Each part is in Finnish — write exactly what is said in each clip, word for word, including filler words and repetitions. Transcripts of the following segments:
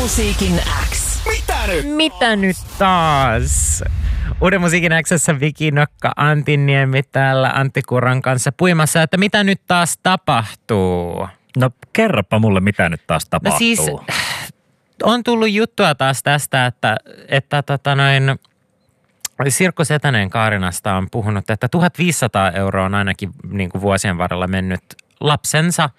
Musiikin X. Mitä nyt? Mitä nyt taas? Uuden Musiikin X:ssä Viki Nokka, Antti Niemi täällä Antti Kuran kanssa puimassa, että mitä nyt taas tapahtuu? No kerropa mulle, mitä nyt taas tapahtuu. No siis on tullut juttua taas tästä, että, että tota noin, Sirkku Setänen Kaarinasta on puhunut, että tuhatviisisataa euroa on ainakin niin kuin vuosien varrella mennyt lapsensa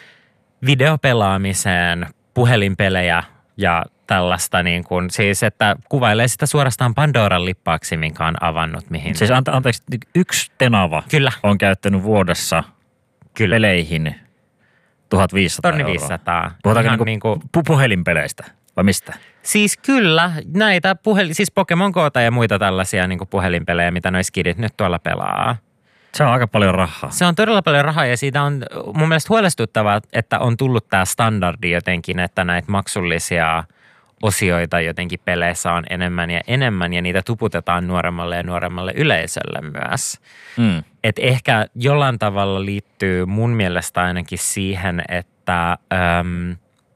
videopelaamiseen, puhelinpelejä ja tällaista niin kuin, siis että kuvailee sitä suorastaan Pandoran lippaaksi, minkä on avannut mihin. Siis ante, anteeksi, yksi tenava Kyllä. on käyttänyt vuodessa Kyllä. peleihin tuhatviisisataa euroa. viisisataa. Puhutaanko niin kuin pu- puhelinpeleistä vai mistä? Siis kyllä, näitä puhelin, siis Pokemon Go'ta ja muita tällaisia niin kuin puhelinpelejä, mitä noi skidit nyt tuolla pelaa. Se on aika paljon rahaa. Se on todella paljon rahaa ja siitä on mun mielestä huolestuttavaa, että on tullut tämä standardi jotenkin, että näitä maksullisia osioita jotenkin peleissä on enemmän ja enemmän ja niitä tuputetaan nuoremmalle ja nuoremmalle yleisölle myös. Mm. Et ehkä jollain tavalla liittyy mun mielestä ainakin siihen, että äm,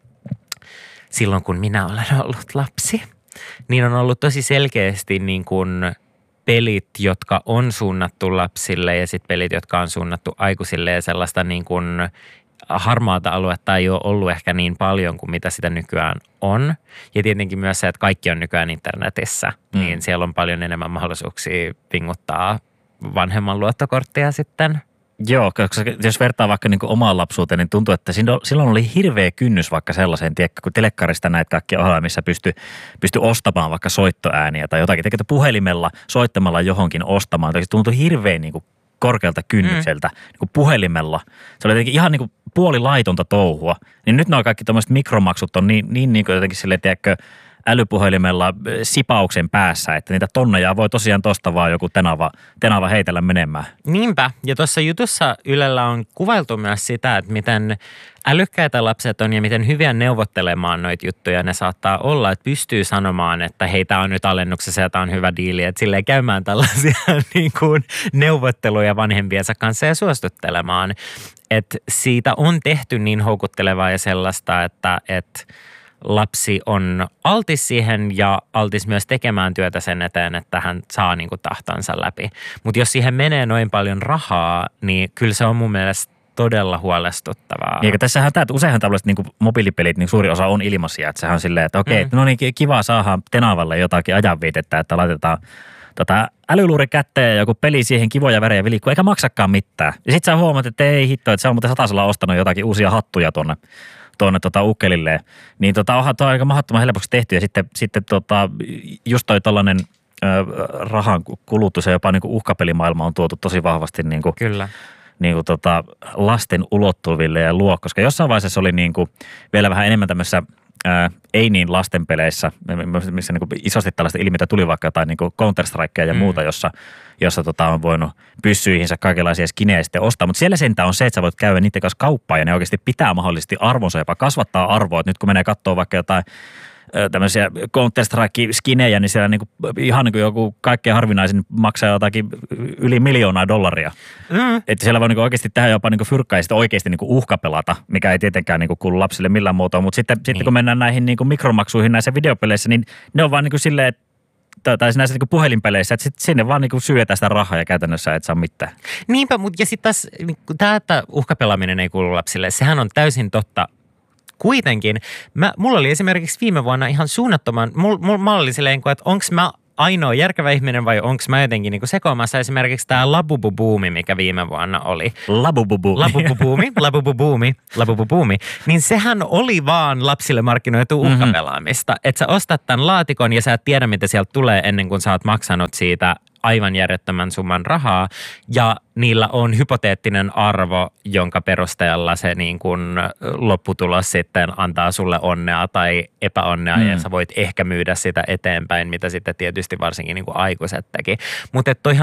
silloin kun minä olen ollut lapsi, niin on ollut tosi selkeästi niin kuin pelit, jotka on suunnattu lapsille ja sitten pelit, jotka on suunnattu aikuisille ja sellaista niin kuin harmaata aluetta ei ole ollut ehkä niin paljon kuin mitä sitä nykyään on. Ja tietenkin myös se, että kaikki on nykyään internetissä, mm. niin siellä on paljon enemmän mahdollisuuksia pinguttaa vanhemman luottokorttia sitten. Joo, koska jos vertaa vaikka niin kuin omaan lapsuuteen, niin tuntuu, että silloin oli hirveä kynnys vaikka sellaiseen, tiedätkö, kun telekkarista näitä kaikkia ohjelmia, missä pystyi pysty ostamaan vaikka soittoääniä tai jotakin. Tiedätkö, puhelimella soittamalla johonkin ostamaan. Se tuntui hirveän niin kuin korkealta kynnykseltä mm. niin kuin puhelimella. Se oli jotenkin ihan niin kuin puolilaitonta touhua. Niin nyt nämä kaikki tämmöiset mikromaksut on niin, niin, niin kuin jotenkin silleen, tiedätkö, älypuhelimella sipauksen päässä, että niitä tonneja voi tosiaan tosta vaan joku tenava, tenava heitellä menemään. Niinpä. Ja tuossa jutussa Ylellä on kuvailtu myös sitä, että miten älykkäitä lapset on ja miten hyviä neuvottelemaan noita juttuja ne saattaa olla, että pystyy sanomaan, että hei, tää on nyt alennuksessa ja tää on hyvä diili, että silleen käymään tällaisia niin kuin neuvotteluja vanhempiensa kanssa ja suostuttelemaan. Että siitä on tehty niin houkuttelevaa ja sellaista, että, että lapsi on altis siihen ja altis myös tekemään työtä sen eteen, että hän saa niin kuin tahtonsa läpi. Mutta jos siihen menee noin paljon rahaa, niin kyllä se on mun mielestä todella huolestuttavaa. Eikä tässähän tämä, useinhan tällaiset niin kuin mobiilipelit, niin suuri osa on ilmaisia. Että sehän on silleen, että okei, mm. no niin kiva saada tenavalle jotakin ajanviitettä, että laitetaan tota älyluuri kätteen ja joku peli siihen kivoja värejä vilikkuu, eikä maksakaan mitään. Ja sit sä huomaat, että ei hitto, että se on muuten satasella ostanut jotakin uusia hattuja tuonne. tuonne tota ukkelilleen, niin tota, onhan tuo aika mahdottoman helpoksi tehty ja sitten, sitten tota, just toi tällainen ö, rahan kulutus ja jopa niinku uhkapelimaailma on tuotu tosi vahvasti niinku, Kyllä. Niinku, tota, lasten ulottuville ja luo, koska jossain vaiheessa oli niinku, vielä vähän enemmän tämmöisessä Ää, ei niin lastenpeleissä, missä niinku isosti tällaista ilmiötä tuli vaikka jotain niinku Counter-Strikea ja mm. muuta, jossa, jossa tota on voinut pyssyihinsä kaikenlaisia skinejä sitten ostaa. Mutta siellä sentään on se, että sä voit käydä niiden kanssa kauppaa ja ne oikeasti pitää mahdollisesti arvonsa, jopa kasvattaa arvoa. Et nyt kun menee katsoa vaikka jotain tämmöisiä Counter-Strike-skinejä, niin siellä niinku, ihan niin kuin joku kaikkein harvinaisin maksaa jotakin yli miljoonaa dollaria. Mm. Että siellä voi niinku oikeasti tehdä jopa niinku fyrkkaa ja sitten oikeasti niinku uhkapelata, mikä ei tietenkään niinku kuulu lapsille millään muotoa. Mutta sitten, niin. sitten kun mennään näihin niinku mikromaksuihin näissä videopeleissä, niin ne on vaan niinku silleen, että tai näissä niinku puhelinpeleissä, että sit sinne vaan niinku syötään sitä rahaa ja käytännössä et saa mitään. Niinpä, mutta ja sitten taas tämä, että uhkapelaaminen ei kuulu lapsille, sehän on täysin totta. Kuitenkin, mä, mulla oli esimerkiksi viime vuonna ihan suunnattoman, mulla mul, mä olin silleen, että onko mä ainoa järkevä ihminen vai onko mä jotenkin niin sekoamassa esimerkiksi tämä labububuumi, mikä viime vuonna oli. Labububu. Labububuumi, labububuumi, labububuumi. Niin sehän oli vaan lapsille markkinoitu uhkapelaamista. Mm-hmm. Että sä ostat tämän laatikon ja sä et tiedä, mitä sieltä tulee ennen kuin sä oot maksanut siitä aivan järjettömän summan rahaa ja niillä on hypoteettinen arvo, jonka perusteella se niin kuin lopputulos sitten antaa sulle onnea tai epäonnea mm. ja sä voit ehkä myydä sitä eteenpäin, mitä sitten tietysti varsinkin niin kuin aikuiset teki. Mutta toihan